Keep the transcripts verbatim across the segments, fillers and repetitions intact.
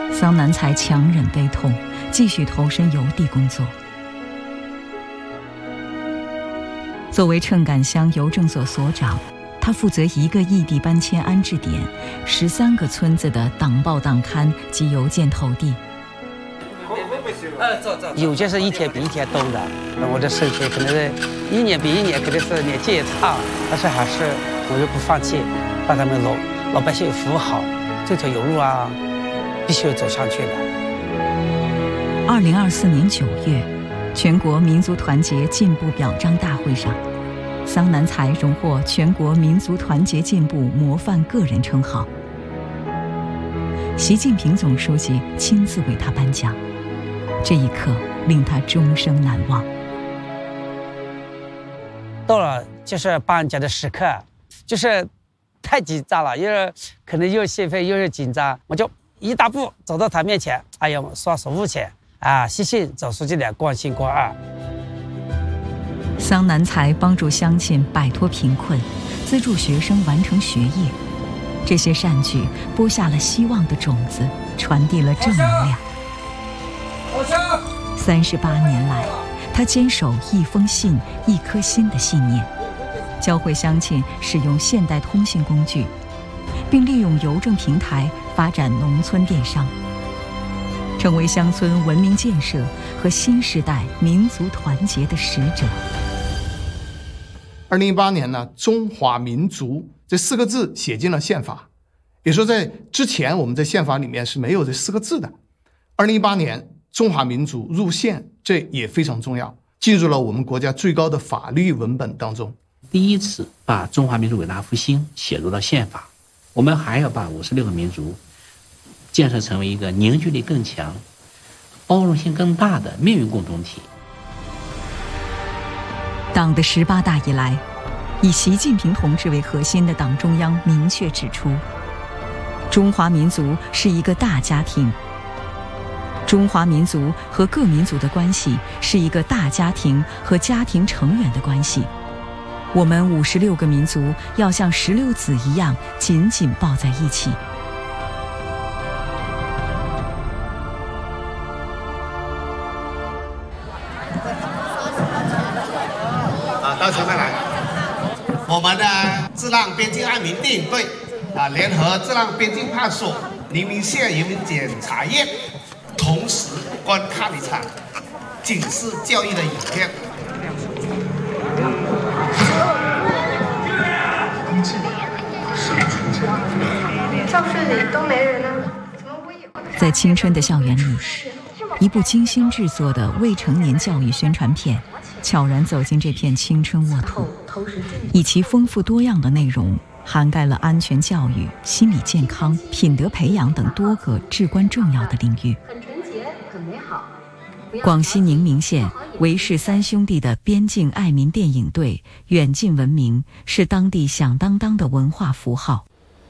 桑南才强忍悲痛，继续投身邮递工作。作为秤杆乡邮政所所长，他负责一个异地搬迁安置点，十三个村子的党报档刊及邮件投递。 有些是一天比一天多的，我这身体可能是一年比一年，肯定是年纪也长，但是还是我就不放弃，把他们老老百姓服务好，这条有路啊，必须要走上去的。 二零二四年九月，全国民族团结进步表彰大会上，桑南才荣获全国民族团结进步模范个人称号。习近平总书记亲自为他颁奖，这一刻令他终生难忘。 到了就是颁奖的时刻，就是太紧张了，又是可能又兴奋又是紧张，我就一大步走到他面前，哎呀，双手握拳啊，谢谢总书记的关心关爱。 桑南才帮助乡亲摆脱贫困，资助学生完成学业，这些善举播下了希望的种子，传递了正能量。三十八年来，他坚守一封信一颗心的信念，教会乡亲使用现代通信工具，并利用邮政平台发展农村电商，成为乡村文明建设和新时代民族团结的使者。 二零一八年呢，中华民族这四个字写进了宪法，也说在之前我们在宪法里面是没有这四个字的。二零一八年中华民族入宪，这也非常重要，进入了我们国家最高的法律文本当中。 第一次把中华民族伟大复兴写入到宪法，我们还要把五十六个民族建设成为一个凝聚力更强、包容性更大的命运共同体。 党的十八大以来，以习近平同志为核心的党中央明确指出，中华民族是一个大家庭，中华民族和各民族的关系是一个大家庭和家庭成员的关系。我们五十六个民族要像石榴籽一样紧紧抱在一起。 啊，到前面来，我们的自浪边境爱民电影队啊，联合自浪边境派出所、黎明县人民检察院，同时观看一场警示教育的影片。 教室里都没人呢，怎么我也？ 在青春的校园里，一部精心制作的未成年教育宣传片悄然走进这片青春沃土，以其丰富多样的内容，涵盖了安全教育、心理健康、品德培养等多个至关重要的领域。 很纯洁，很美好。 广西宁明县韦氏三兄弟的边境爱民电影队远近闻名，是当地响当当的文化符号。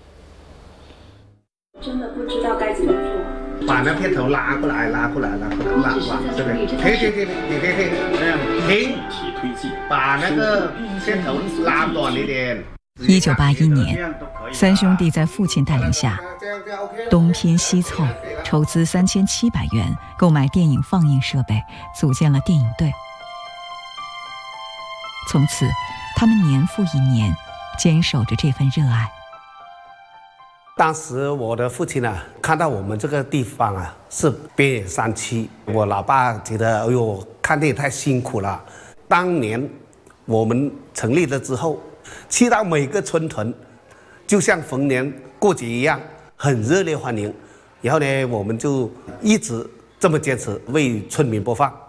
真的不知道该怎么做。 把那片头拉过来，拉过来，拉过来，拉过来，这边，停停停停停停，停，把那个片头拉短一点。 一九八一年，三兄弟在父亲带领下，东拼西凑，筹资三千七百元购买电影放映设备，组建了电影队。从此，他们年复一年，坚守着这份热爱。 当时我的父亲呢、啊，看到我们这个地方啊是边远山区，我老爸觉得，哎呦，看电影太辛苦了。当年我们成立了之后，去到每个村屯，就像逢年过节一样，很热烈欢迎。然后呢，我们就一直这么坚持为村民播放。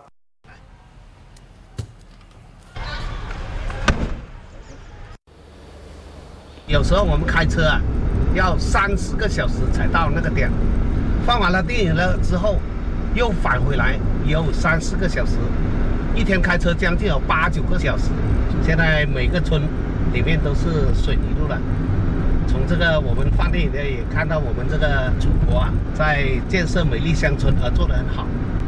有时候我们开车啊，要三十个小时才到那个点，放完了电影了之后，又返回来，也有三四个小时，一天开车将近有八九个小时。现在每个村里面都是水泥路了。从这个我们放电影的也看到我们这个祖国啊，在建设美丽乡村而做得很好。